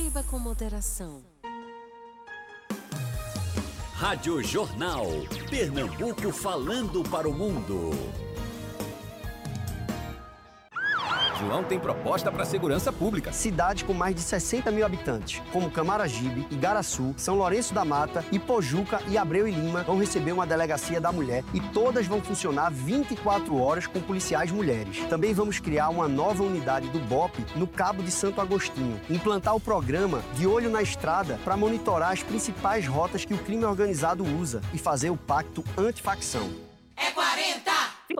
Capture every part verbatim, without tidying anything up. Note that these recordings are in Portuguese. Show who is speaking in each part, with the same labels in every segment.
Speaker 1: Beba com moderação.
Speaker 2: Rádio Jornal. Pernambuco falando para o mundo.
Speaker 3: João tem proposta para a segurança pública.
Speaker 4: Cidades com mais de sessenta mil habitantes, como Camaragibe, Igaraçu, São Lourenço da Mata, Ipojuca e Abreu e Lima, vão receber uma delegacia da mulher e todas vão funcionar vinte e quatro horas com policiais mulheres. Também vamos criar uma nova unidade do B O P no Cabo de Santo Agostinho, implantar o programa De Olho na Estrada para monitorar as principais rotas que o crime organizado usa e fazer o pacto antifacção.
Speaker 5: É quarenta!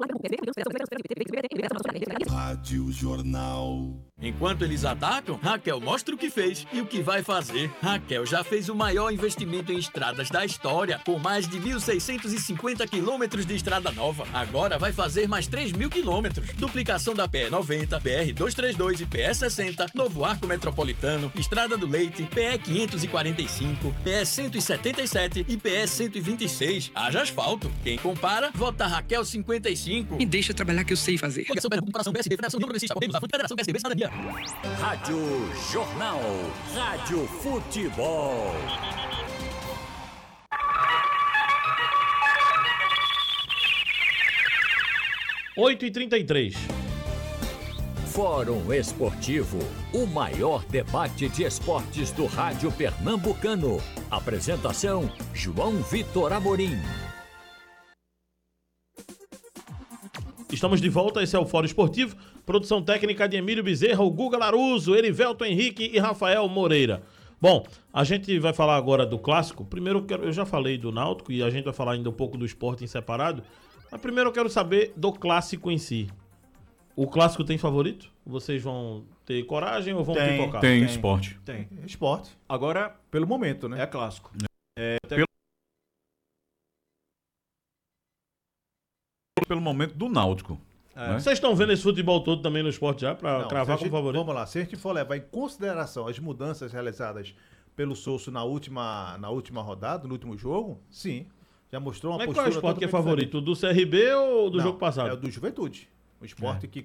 Speaker 6: Rádio Jornal.
Speaker 7: Enquanto eles atacam, Raquel mostra o que fez e o que vai fazer. Raquel já fez o maior investimento em estradas da história, com mais de mil seiscentos e cinquenta quilômetros de estrada nova. Agora vai fazer mais três mil quilômetros. Duplicação da P E noventa, B R duzentos e trinta e dois e P E sessenta, Novo Arco Metropolitano, Estrada do Leite, P E quinhentos e quarenta e cinco, P E cento e setenta e sete e P E cento e vinte e seis. Haja asfalto. Quem compara, vota Raquel cinquenta e cinco.
Speaker 8: Me deixa trabalhar que eu sei fazer.
Speaker 7: Comparação P S D, Federação Não Progressista, Podemos, Federação P S D, Cidadania.
Speaker 2: Rádio Jornal. Rádio Futebol.
Speaker 9: oito e trinta e três.
Speaker 2: Fórum Esportivo, o maior debate de esportes do rádio pernambucano. Apresentação, João Vitor Amorim.
Speaker 9: Estamos de volta, esse é o Fórum Esportivo, produção técnica de Emílio Bezerra, o Guga Laruso, Erivelto Henrique e Rafael Moreira. Bom, a gente vai falar agora do clássico. Primeiro eu, quero, eu já falei do Náutico e a gente vai falar ainda um pouco do esporte em separado, mas primeiro eu quero saber do clássico em si. O clássico tem favorito? Vocês vão ter coragem ou vão
Speaker 10: tem,
Speaker 9: pipocar?
Speaker 10: Tem,
Speaker 9: Tem
Speaker 10: esporte.
Speaker 11: Tem. Esporte.
Speaker 10: Agora,
Speaker 11: pelo momento, né?
Speaker 10: É clássico.
Speaker 11: É,
Speaker 10: pelo... pelo momento do Náutico.
Speaker 9: É. Né? Vocês estão vendo esse futebol todo também no esporte já, para cravar como
Speaker 11: gente,
Speaker 9: favorito?
Speaker 11: Vamos lá, se a gente for levar em consideração as mudanças realizadas pelo Sousa na última, na última rodada, no último jogo, sim, já mostrou uma
Speaker 9: Mas
Speaker 11: postura...
Speaker 9: Mas qual é o esporte que é favorito? Diferente. Do C R B ou do
Speaker 11: Não,
Speaker 9: jogo passado?
Speaker 11: É o do Juventude. O esporte é. que...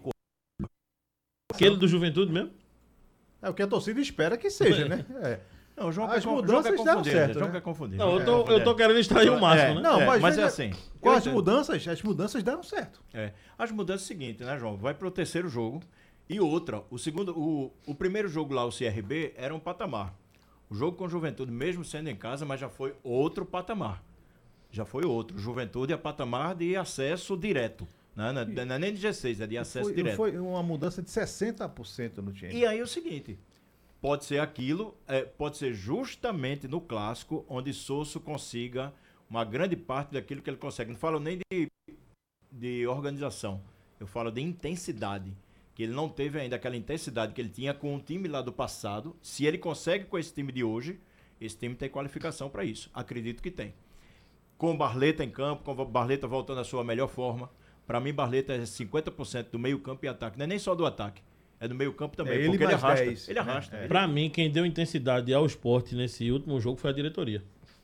Speaker 9: Aquele do Juventude mesmo?
Speaker 11: É o que a torcida espera que seja, né? É.
Speaker 10: Não, o João
Speaker 11: As
Speaker 10: quer,
Speaker 11: mudanças
Speaker 10: João
Speaker 11: deram
Speaker 10: quer
Speaker 11: certo,
Speaker 10: João
Speaker 11: né?
Speaker 10: quer confundir.
Speaker 9: Não, eu tô, eu tô querendo extrair o máximo,
Speaker 10: é,
Speaker 9: né?
Speaker 11: Não,
Speaker 10: é,
Speaker 11: mas,
Speaker 10: mas é
Speaker 11: veja,
Speaker 10: assim.
Speaker 11: Com as mudanças, as mudanças deram certo.
Speaker 10: É. As mudanças é o seguinte, né, João? Vai pro terceiro jogo. E outra, o segundo, o, o primeiro jogo lá, o C R B, era um patamar. O jogo com o Juventude, mesmo sendo em casa, mas já foi outro patamar. Já foi outro. Juventude é patamar de acesso direto. Não, não, não é nem de G seis, é de acesso
Speaker 11: foi,
Speaker 10: direto.
Speaker 11: Foi uma mudança de sessenta por cento no time.
Speaker 10: E aí é o seguinte, pode ser aquilo, é, pode ser justamente no clássico onde Sousa consiga uma grande parte daquilo que ele consegue. Não falo nem de, de organização, eu falo de intensidade. Que ele não teve ainda aquela intensidade que ele tinha com o time lá do passado. Se ele consegue com esse time de hoje, esse time tem qualificação para isso. Acredito que tem. Com o Barleta em campo, com o Barleta voltando à sua melhor forma. Para mim, Barleta é cinquenta por cento do meio campo e ataque. Não é nem só do ataque. É do meio campo também.
Speaker 11: É ele
Speaker 10: porque ele arrasta.
Speaker 11: dez,
Speaker 10: ele arrasta.
Speaker 11: É, é.
Speaker 9: Para mim, quem deu intensidade ao esporte nesse último jogo foi a diretoria.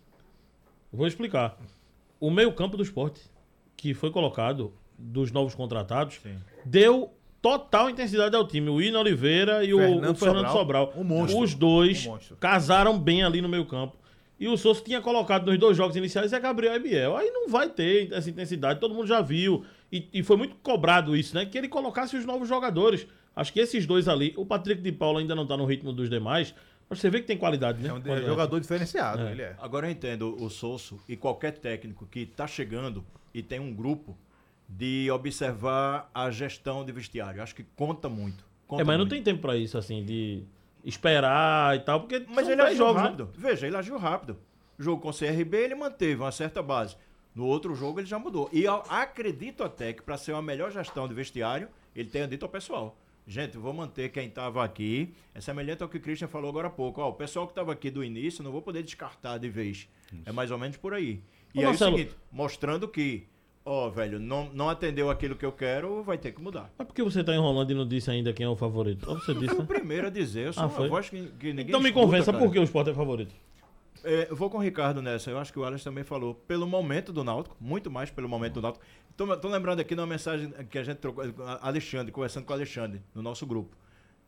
Speaker 9: Vou explicar. O meio campo do esporte, que foi colocado dos novos contratados, Sim. deu total intensidade ao time. O Ina Oliveira e Fernando o, o Fernando Sobral.
Speaker 11: Sobral. Um monstro.
Speaker 9: Os dois
Speaker 11: um monstro.
Speaker 9: casaram bem ali no meio campo. E o Sousa tinha colocado nos dois jogos iniciais é Gabriel e Biel. Aí não vai ter essa intensidade, todo mundo já viu. E, e foi muito cobrado isso, né? Que ele colocasse os novos jogadores. Acho que esses dois ali, o Patrick de Paula ainda não tá no ritmo dos demais, mas você vê que tem qualidade, né?
Speaker 11: É um é jogador diferenciado,
Speaker 10: é.
Speaker 11: ele é.
Speaker 10: Agora eu entendo o Sousa e qualquer técnico que tá chegando e tem um grupo de observar a gestão de vestiário. Acho que conta muito. Conta
Speaker 9: é, mas
Speaker 10: muito.
Speaker 9: não tem tempo pra isso, assim, de esperar e tal, porque
Speaker 10: mas
Speaker 9: são
Speaker 10: ele agiu
Speaker 9: jogos,
Speaker 10: rápido.
Speaker 9: Né?
Speaker 10: Veja, ele agiu rápido. O jogo com o C R B, ele manteve uma certa base. No outro jogo, ele já mudou. E eu acredito até que para ser uma melhor gestão de vestiário, ele tenha dito ao pessoal: gente, vou manter quem estava aqui. É semelhante ao que o Christian falou agora há pouco. Ó, o pessoal que estava aqui do início, não vou poder descartar de vez. Isso. É mais ou menos por aí. E Ô, aí Marcelo, é o seguinte, mostrando que, ó, velho, não, não atendeu aquilo que eu quero, vai ter que mudar.
Speaker 9: Mas por que você tá enrolando e não disse ainda quem é o favorito? Ou você disse,
Speaker 10: eu fui
Speaker 9: né?
Speaker 10: o primeiro a dizer, eu sou
Speaker 9: ah,
Speaker 10: uma
Speaker 9: foi?
Speaker 10: voz que, que ninguém
Speaker 9: Então me
Speaker 10: escuta,
Speaker 9: convença
Speaker 10: cara.
Speaker 9: por que o Sport é favorito.
Speaker 10: É, eu vou com o Ricardo nessa. Eu acho que o Alex também falou. Pelo momento do Náutico, muito mais pelo momento do Náutico. Tô, tô lembrando aqui de uma mensagem que a gente trocou, Alexandre, conversando com o Alexandre, no nosso grupo.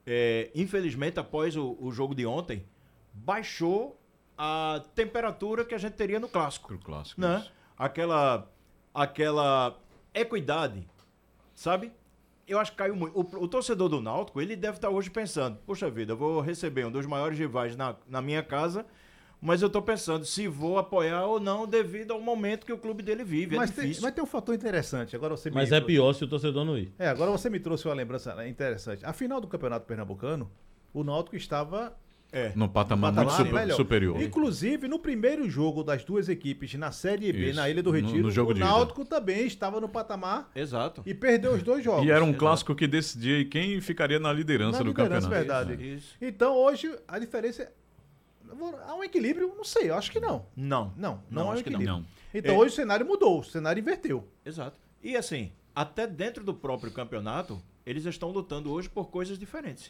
Speaker 10: é, infelizmente, após o, o jogo de ontem, baixou a temperatura que a gente teria no clássico.
Speaker 1: Pro clássico,
Speaker 10: Né?
Speaker 1: isso.
Speaker 10: Aquela, aquela equidade, sabe? Eu acho que caiu muito. O, o torcedor do Náutico, ele deve estar hoje pensando, poxa vida, eu vou receber um dos maiores rivais na, na minha casa, mas eu estou pensando se vou apoiar ou não devido ao momento que o clube dele vive.
Speaker 11: Mas
Speaker 10: é
Speaker 11: tem,
Speaker 10: difícil.
Speaker 11: mas tem um fator interessante. Agora você me
Speaker 9: Mas é
Speaker 11: trouxe-
Speaker 9: pior se o torcedor não ir.
Speaker 11: É, agora você me trouxe uma lembrança interessante. A final do Campeonato Pernambucano, o Náutico estava
Speaker 10: É.
Speaker 1: No patamar,
Speaker 11: patamar
Speaker 1: muito super-
Speaker 11: melhor.
Speaker 1: superior.
Speaker 11: Inclusive, no primeiro jogo das duas equipes na Série B,
Speaker 1: Isso.
Speaker 11: na Ilha do
Speaker 1: No-
Speaker 11: Retiro,
Speaker 1: no jogo
Speaker 11: o
Speaker 1: de ida.
Speaker 11: Náutico também estava no patamar
Speaker 10: Exato.
Speaker 11: e perdeu os dois jogos.
Speaker 1: E era um
Speaker 10: Exato.
Speaker 1: clássico que decidia aí quem ficaria na liderança
Speaker 11: Na
Speaker 1: do
Speaker 11: liderança,
Speaker 1: campeonato.
Speaker 11: verdade.
Speaker 10: Isso.
Speaker 11: Então, hoje, a diferença é... Há um equilíbrio? Não sei, eu acho que não.
Speaker 10: Não.
Speaker 11: Não, não,
Speaker 10: Não,
Speaker 11: há um
Speaker 10: acho que não.
Speaker 11: equilíbrio.
Speaker 1: Não.
Speaker 11: Então,
Speaker 10: É.
Speaker 11: hoje o cenário mudou, o cenário inverteu.
Speaker 10: Exato. E assim, até dentro do próprio campeonato, eles estão lutando hoje por coisas diferentes.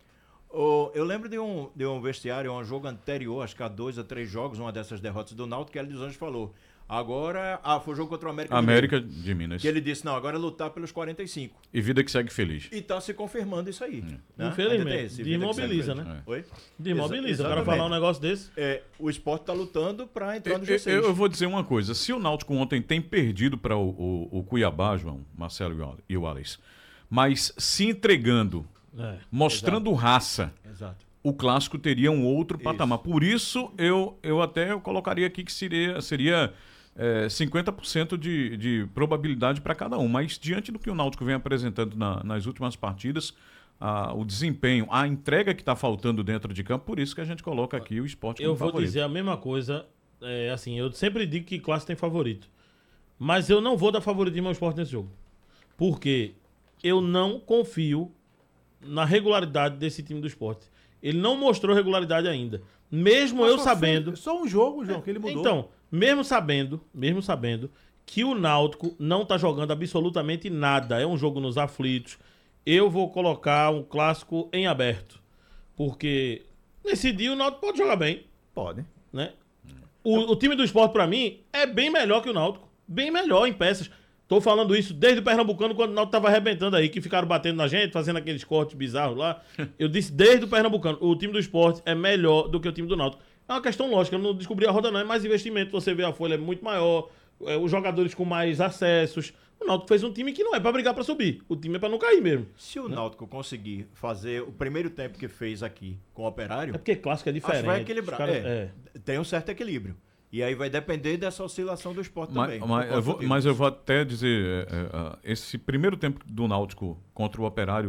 Speaker 10: O- eu lembro de um, de um vestiário, um jogo anterior, acho que há dois a três jogos, uma dessas derrotas do Náutico, que Hélio dos Anjos falou. Agora, ah, foi o jogo contra o América,
Speaker 1: América
Speaker 10: Mineiro,
Speaker 1: de Minas.
Speaker 10: que ele disse, não, agora é lutar pelos quarenta e cinco.
Speaker 1: E vida que segue feliz.
Speaker 10: E tá se confirmando isso aí. Né?
Speaker 9: Infelizmente,
Speaker 10: Ainda tem esse, vida que
Speaker 9: desmobiliza,
Speaker 10: segue
Speaker 9: né?
Speaker 10: feliz. Oi?
Speaker 9: Desmobiliza.
Speaker 10: Exa-
Speaker 9: O cara falar um negócio desse.
Speaker 10: É, o esporte tá lutando para entrar no
Speaker 1: Eu,
Speaker 10: G seis.
Speaker 1: eu- eu vou dizer uma coisa. Se o Náutico ontem tem perdido para o, o- o Cuiabá, João, Marcelo e o Al- e o Alex, mas se entregando,
Speaker 9: É.
Speaker 1: mostrando raça,
Speaker 10: Exato.
Speaker 1: o clássico teria um outro patamar. Por isso, eu, eu até eu colocaria aqui que seria, seria é, cinquenta por cento de, de probabilidade para cada um. Mas diante do que o Náutico vem apresentando na- nas últimas partidas, a- o desempenho, a entrega que está faltando dentro de campo, por isso que a gente coloca aqui o esporte como
Speaker 9: Eu vou
Speaker 1: favorito.
Speaker 9: dizer a mesma coisa. É, assim, eu sempre digo que classe tem favorito. Mas eu não vou dar favoritismo ao esporte nesse jogo. Porque eu não confio na regularidade desse time do esporte. Ele não mostrou regularidade ainda. Mesmo eu
Speaker 11: Só
Speaker 9: sabendo.
Speaker 11: foi- Só um jogo, João, que ele mudou.
Speaker 9: Então, mesmo sabendo, mesmo sabendo que o Náutico não tá jogando absolutamente nada, é um jogo nos aflitos, eu vou colocar um clássico em aberto. Porque nesse dia o Náutico pode jogar bem,
Speaker 11: Pode.
Speaker 9: né? O, o time do esporte, pra mim, é bem melhor que o Náutico. Bem melhor em peças. Tô falando isso desde o Pernambucano, quando o Náutico tava arrebentando aí, que ficaram batendo na gente, fazendo aqueles cortes bizarros lá. Eu disse desde o Pernambucano, o time do esporte é melhor do que o time do Náutico. É uma questão lógica, eu não descobri a roda não, é mais investimento, você vê a folha é muito maior, é, os jogadores com mais acessos. O Náutico fez um time que não é pra brigar pra subir, o time é pra não cair mesmo.
Speaker 10: Se o Náutico conseguir fazer o primeiro tempo que fez aqui com o Operário,
Speaker 9: É porque clássico é
Speaker 10: acho
Speaker 9: diferente.
Speaker 10: que vai equilibrar.
Speaker 9: Os caras-
Speaker 10: É, tem um certo equilíbrio. E aí vai depender dessa oscilação do esporte também.
Speaker 1: Mas, mas
Speaker 10: Concordo
Speaker 1: eu vou,
Speaker 10: contigo.
Speaker 1: mas eu vou até dizer, é, é, esse primeiro tempo do Náutico contra o Operário,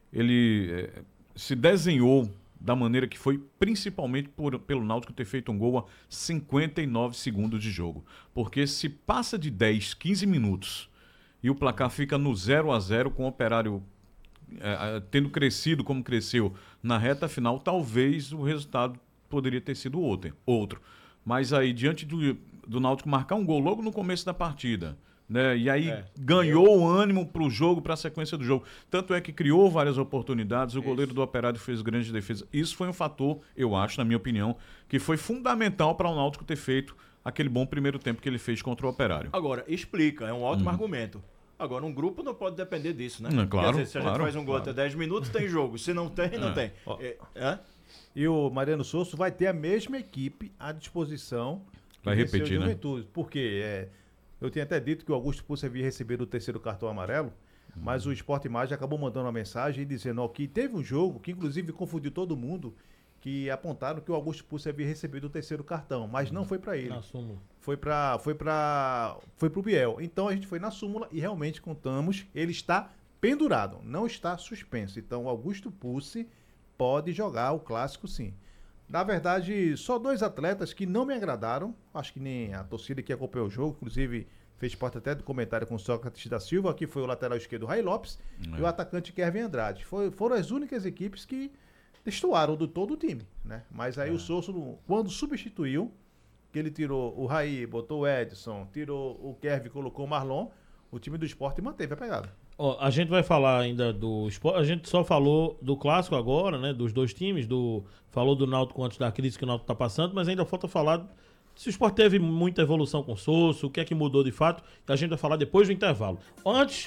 Speaker 1: ele é, se desenhou da maneira que foi, principalmente por, pelo Náutico ter feito um gol a cinquenta e nove segundos de jogo. Porque se passa de dez, quinze minutos e o placar fica no zero a zero com o Operário é, é, tendo crescido como cresceu na reta final, talvez o resultado poderia ter sido outro. outro. Mas aí, diante do, do Náutico marcar um gol logo no começo da partida, né? E aí
Speaker 10: É.
Speaker 1: ganhou o ânimo para o jogo, para a sequência do jogo. Tanto é que criou várias oportunidades, o goleiro do Operário fez grande defesa. Isso foi um fator, eu acho, na minha opinião, que foi fundamental para o Náutico ter feito aquele bom primeiro tempo que ele fez contra o Operário.
Speaker 10: Agora, explica, é um ótimo argumento. Agora, um grupo não pode depender disso, né?
Speaker 1: Hum, claro,
Speaker 10: Quer dizer, se a
Speaker 1: claro,
Speaker 10: gente faz um gol
Speaker 1: claro.
Speaker 10: até dez minutos, tem jogo. Se não tem, não
Speaker 1: É.
Speaker 10: tem.
Speaker 11: Ó.
Speaker 10: É, é?
Speaker 11: E o Mariano Souza vai ter a mesma equipe à disposição. que
Speaker 1: Vai
Speaker 11: venceu
Speaker 1: repetir,
Speaker 11: o
Speaker 1: né?
Speaker 11: Juventude. Porque é, eu tinha até dito que o Augusto Pucci havia recebido o terceiro cartão amarelo, mas o Sport Imagem acabou mandando uma mensagem dizendo ó, que teve um jogo que inclusive confundiu todo mundo, que apontaram que o Augusto Pucci havia recebido o terceiro cartão, mas não foi para ele.
Speaker 9: Na súmula.
Speaker 11: Foi para foi para foi pro Biel. Então a gente foi na súmula e realmente contamos, ele está pendurado, não está suspenso. Então o Augusto Pucci pode jogar o clássico sim. Na verdade, só dois atletas que não me agradaram, acho que nem a torcida que acompanhou o jogo, inclusive fez parte até do comentário com o Sócrates da Silva, aqui foi o lateral esquerdo Ray Lopes
Speaker 1: É.
Speaker 11: e o atacante Kevin Andrade. Foi, foram as únicas equipes que destoaram do todo o time, né? Mas aí o Souza, quando substituiu, que ele tirou o Raí, botou o Edson, tirou o Kevin, colocou o Marlon, o time do esporte manteve a pegada.
Speaker 9: Ó, a gente vai falar ainda do esporte. A gente só falou do clássico agora, né? Dos dois times. Do, falou do Náutico antes da crise que o Náutico tá passando, mas ainda falta falar se o esporte teve muita evolução com o Souza, o que é que mudou de fato. E a gente vai falar depois do intervalo. Antes,